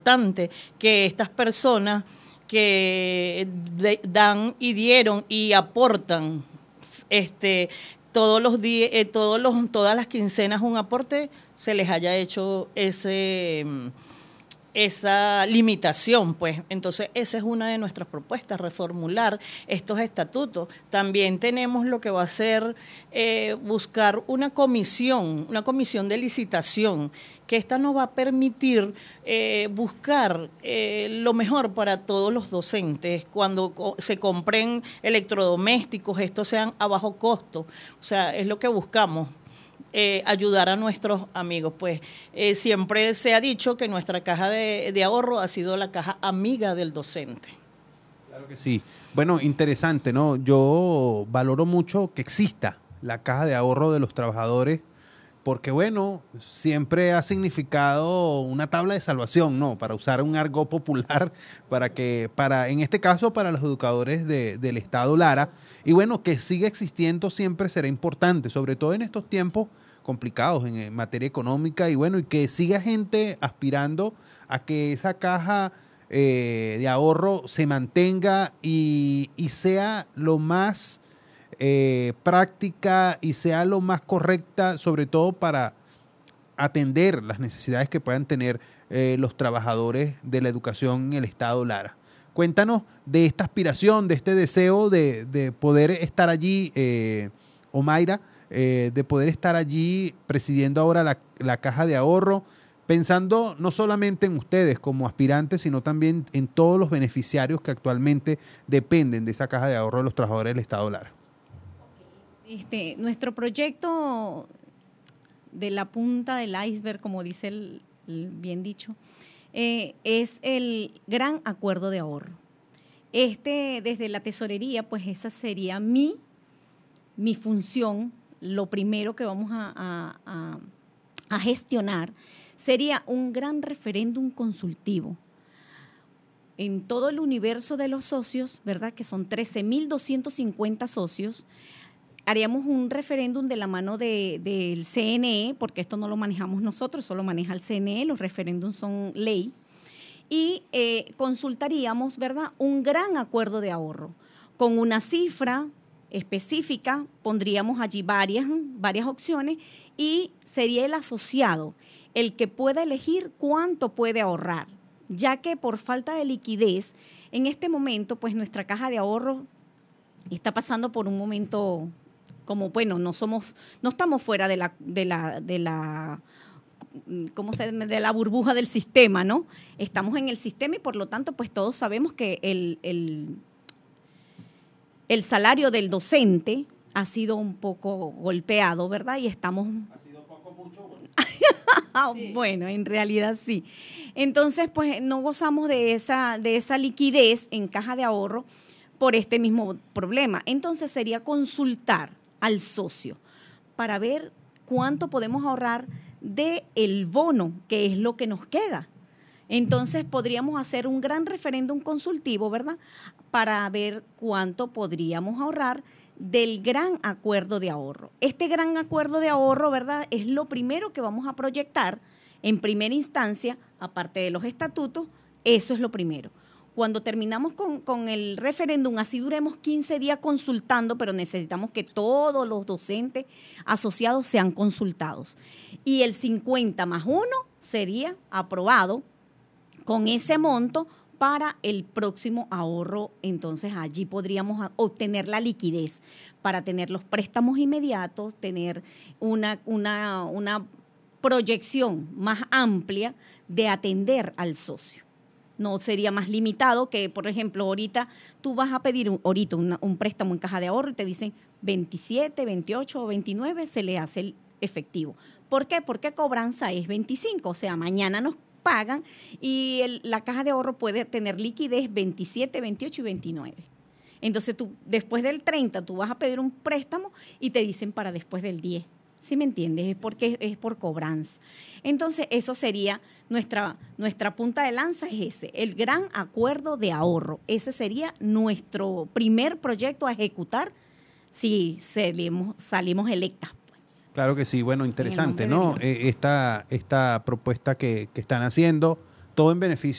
importante que estas personas que dan y dieron y aportan este todos los días, todas las quincenas un aporte, se les haya hecho esa limitación, pues. Entonces, esa es una de nuestras propuestas, reformular estos estatutos. También tenemos lo que va a ser buscar una comisión de licitación, que esta nos va a permitir buscar lo mejor para todos los docentes, cuando se compren electrodomésticos, estos sean a bajo costo. O sea, es lo que buscamos. Ayudar a nuestros amigos. Pues siempre se ha dicho que nuestra caja de ahorro ha sido la caja amiga del docente. Claro que sí. Bueno, interesante, ¿no? Yo valoro mucho que exista la caja de ahorro de los trabajadores porque, bueno, siempre ha significado una tabla de salvación, ¿no? Para usar un argot popular, en este caso, para los educadores del Estado Lara. Y bueno, que siga existiendo siempre será importante, sobre todo en estos tiempos complicados en materia económica. Y bueno, y que siga gente aspirando a que esa caja de ahorro se mantenga y sea lo más práctica y sea lo más correcta, sobre todo para atender las necesidades que puedan tener los trabajadores de la educación en el Estado Lara. Cuéntanos de esta aspiración, de este deseo de poder estar allí, Omaira, de poder estar allí presidiendo ahora la caja de ahorro, pensando no solamente en ustedes como aspirantes, sino también en todos los beneficiarios que actualmente dependen de esa caja de ahorro de los trabajadores del Estado Lara. Nuestro proyecto de la punta del iceberg, como dice el bien dicho, es el gran acuerdo de ahorro. Desde la tesorería, pues esa sería mi función. Lo primero que vamos a gestionar sería un gran referéndum consultivo en todo el universo de los socios, ¿verdad? Que son 13.250 socios. Haríamos un referéndum de la mano del CNE, porque esto no lo manejamos nosotros, solo maneja el CNE, los referéndums son ley, y consultaríamos, ¿verdad?, un gran acuerdo de ahorro, con una cifra específica, pondríamos allí varias opciones, y sería el asociado el que pueda elegir cuánto puede ahorrar, ya que por falta de liquidez, en este momento, pues nuestra caja de ahorro está pasando por un momento como, bueno, no estamos fuera de la burbuja del sistema, ¿no? Estamos en el sistema y por lo tanto, pues todos sabemos que el salario del docente ha sido un poco golpeado, ¿verdad? Y estamos... ¿Ha sido poco, mucho? Sí. Bueno, en realidad sí. Entonces, pues no gozamos de esa liquidez en caja de ahorro por este mismo problema. Entonces sería consultar al socio para ver cuánto podemos ahorrar del bono, que es lo que nos queda. Entonces podríamos hacer un gran referéndum consultivo, ¿verdad?, para ver cuánto podríamos ahorrar del gran acuerdo de ahorro. Este gran acuerdo de ahorro, ¿verdad?, es lo primero que vamos a proyectar en primera instancia, aparte de los estatutos, eso es lo primero. Cuando terminamos con el referéndum, así duremos 15 días consultando, pero necesitamos que todos los docentes asociados sean consultados. Y el 50 más 1 sería aprobado con ese monto para el próximo ahorro. Entonces allí podríamos obtener la liquidez para tener los préstamos inmediatos, tener una proyección más amplia de atender al socio. No sería más limitado que, por ejemplo, ahorita tú vas a pedir un préstamo en caja de ahorro y te dicen 27, 28 o 29 se le hace el efectivo. ¿Por qué? Porque cobranza es 25, o sea, mañana nos pagan y la caja de ahorro puede tener liquidez 27, 28 y 29. Entonces tú, después del 30, tú vas a pedir un préstamo y te dicen para después del 10. ¿Sí me entiendes? Es porque es por cobranza. Entonces, eso sería nuestra punta de lanza, es ese, el gran acuerdo de ahorro. Ese sería nuestro primer proyecto a ejecutar si salimos electas. Claro que sí, bueno, interesante, ¿no? Esta propuesta que están haciendo, todo en beneficio